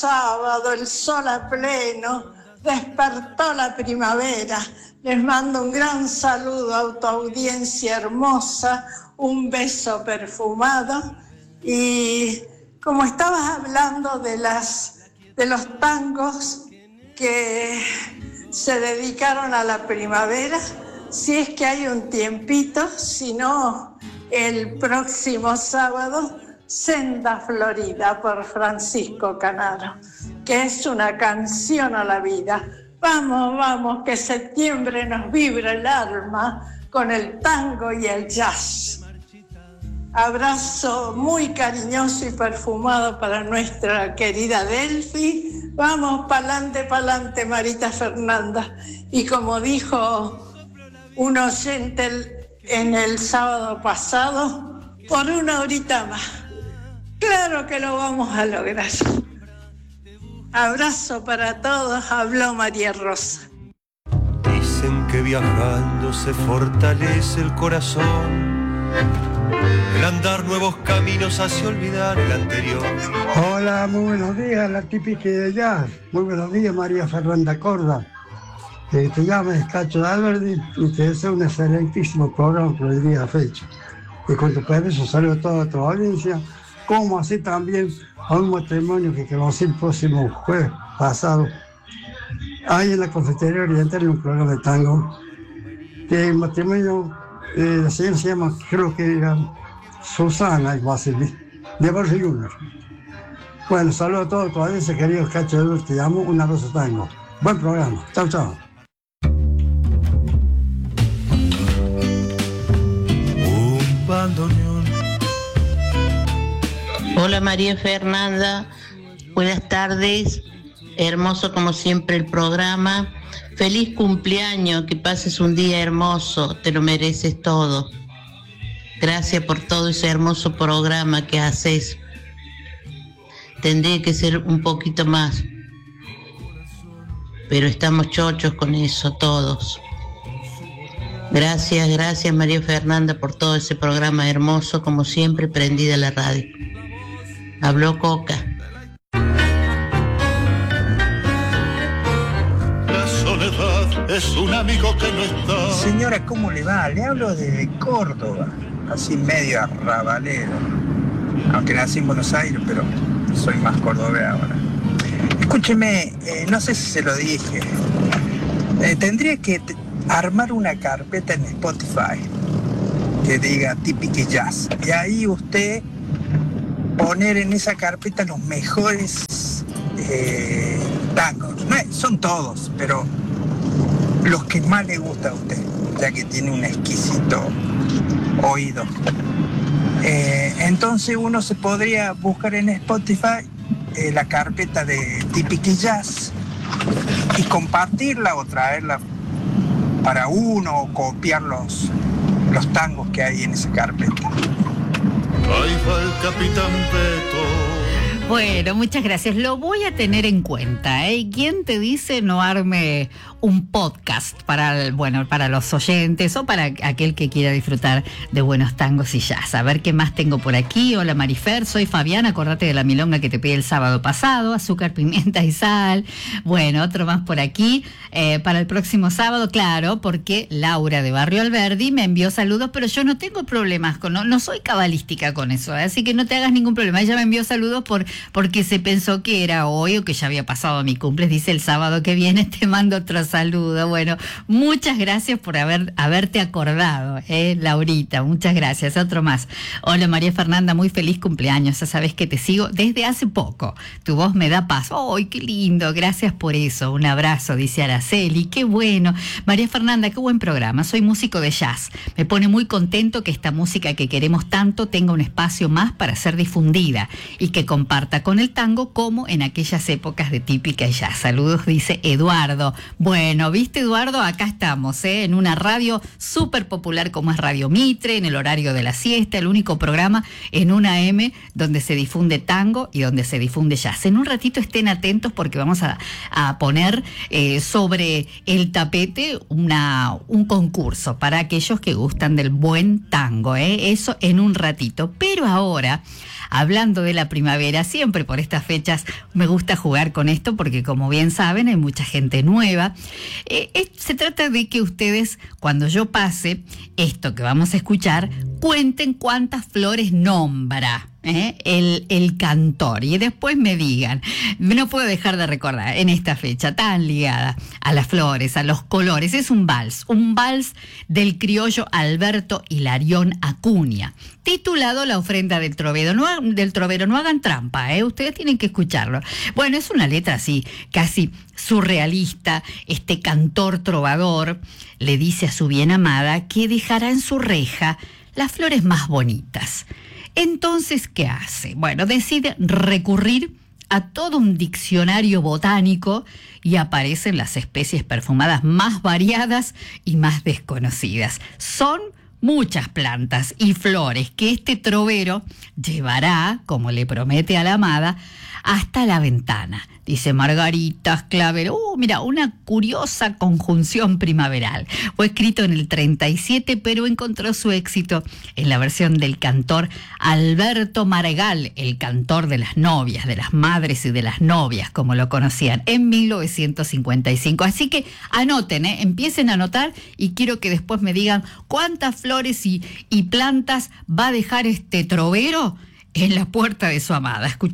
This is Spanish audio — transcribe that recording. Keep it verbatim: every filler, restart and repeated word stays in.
sábado, el sol a pleno, despertó la primavera. Les mando un gran saludo a tu audiencia hermosa, un beso perfumado. Y como estabas hablando de, las, de los tangos que se dedicaron a la primavera, si es que hay un tiempito, si no, el próximo sábado, Senda Florida por Francisco Canaro, que es una canción a la vida. Vamos, vamos, que septiembre nos vibra el alma con el tango y el jazz. Abrazo muy cariñoso y perfumado para nuestra querida Delphi. Vamos, pa'lante, pa'lante, Marita Fernanda. Y como dijo un oyente en el sábado pasado, por una horita más. Claro que lo vamos a lograr. Abrazo para todos, habló María Rosa. Dicen que viajando se fortalece el corazón, el andar nuevos caminos hace olvidar el anterior. Hola, muy buenos días, la típica de jazz. Muy buenos días, María Fernanda Corda. Eh, te llamo Cacho de Alberdi y te deseo un excelentísimo programa por el día de fecha. Y con tu permiso saludo a toda tu audiencia, como así también a un matrimonio que conocí el próximo jueves pasado, ahí en la Confitería Oriental, en un programa de tango. Que el matrimonio, eh, la señora se llama, creo que era Susana y Vasily, de Barrio Junior. Bueno, saludo a todos tu audiencia, querido Cacho de Alberdi, te llamo, un abrazo tango. Buen programa, chao, chao. Un bandoneón. Hola María Fernanda, buenas tardes, hermoso como siempre el programa, feliz cumpleaños, que pases un día hermoso, te lo mereces todo, gracias por todo ese hermoso programa que haces, tendría que ser un poquito más, pero estamos chochos con eso todos. Gracias, gracias María Fernanda por todo ese programa hermoso, como siempre prendida la radio. Habló Coca. La soledad es un amigo que no está. Señora, ¿cómo le va? Le hablo desde Córdoba, así medio arrabalero. Aunque nací en Buenos Aires, pero soy más cordobés ahora. Escúcheme, eh, no sé si se lo dije. Eh, tendría que t- armar una carpeta en Spotify que diga Típica Jazz. Y ahí usted poner en esa carpeta los mejores eh, tangos. No, son todos, pero los que más le gusta a usted, ya que tiene un exquisito oído. Eh, entonces uno se podría buscar en Spotify eh, la carpeta de Típica Jazz y compartirla o traerla para uno o copiar los, los tangos que hay en esa carpeta. Ahí va el Capitán Beto. Bueno, muchas gracias. Lo voy a tener en cuenta, ¿eh? ¿Quién te dice no arme un podcast para, el, bueno, para los oyentes o para aquel que quiera disfrutar de buenos tangos y jazz? A ver qué más tengo por aquí. Hola Marifer, soy Fabiana, acordate de la milonga que te pedí el sábado pasado, azúcar, pimienta y sal. Bueno, otro más por aquí. Eh, para el próximo sábado, claro, porque Laura de Barrio Alberdi me envió saludos, pero yo no tengo problemas con, no, no soy cabalística con eso, ¿eh? Así que no te hagas ningún problema. Ella me envió saludos por porque se pensó que era hoy o que ya había pasado mi cumple. Dice el sábado que viene te mando otro saludo. Bueno, muchas gracias por haber haberte acordado, eh, Laurita, muchas gracias. Otro más. Hola María Fernanda, muy feliz cumpleaños. Ya sabes que te sigo desde hace poco. Tu voz me da paz. ¡Ay, qué lindo! Gracias por eso. Un abrazo, dice Araceli. ¡Qué bueno! María Fernanda, qué buen programa. Soy músico de jazz. Me pone muy contento que esta música que queremos tanto tenga un espacio más para ser difundida y que comparta con el tango como en aquellas épocas de Típica Jazz. Saludos, dice Eduardo. Bueno, viste Eduardo, acá estamos, ¿eh? En una radio súper popular como es Radio Mitre, en el horario de la siesta, el único programa en una eme donde se difunde tango y donde se difunde jazz. En un ratito estén atentos porque vamos a, a poner eh, sobre el tapete una, un concurso para aquellos que gustan del buen tango, ¿eh? Eso en un ratito. Pero ahora hablando de la primavera. Siempre por estas fechas me gusta jugar con esto porque, como bien saben, hay mucha gente nueva. Eh, eh, se trata de que ustedes, cuando yo pase esto que vamos a escuchar, cuenten cuántas flores nombra ¿eh? el, el cantor, y después me digan. No puedo dejar de recordar en esta fecha tan ligada a las flores, a los colores. Es un vals, un vals del criollo Alberto Hilarión Acuña, titulado La ofrenda del trovero. No, del trovero, no hagan trampa, ¿eh? Ustedes tienen que escucharlo. Bueno, es una letra así, casi surrealista. Este cantor trovador le dice a su bien amada que dejará en su reja las flores más bonitas. Entonces, ¿qué hace? Bueno, decide recurrir a todo un diccionario botánico y aparecen las especies perfumadas más variadas y más desconocidas. Son muchas plantas y flores que este trovero llevará, como le promete a la amada, hasta la ventana. Dice margaritas, clavel. Uh, mira, una curiosa conjunción primaveral. Fue escrito en el treinta y siete, pero encontró su éxito en la versión del cantor Alberto Margal, el cantor de las novias, de las madres y de las novias, como lo conocían, en mil novecientos cincuenta y cinco. Así que anoten, ¿eh? Empiecen a anotar, y quiero que después me digan cuántas flores y, y plantas va a dejar este trovero en la puerta de su amada. Escuchen.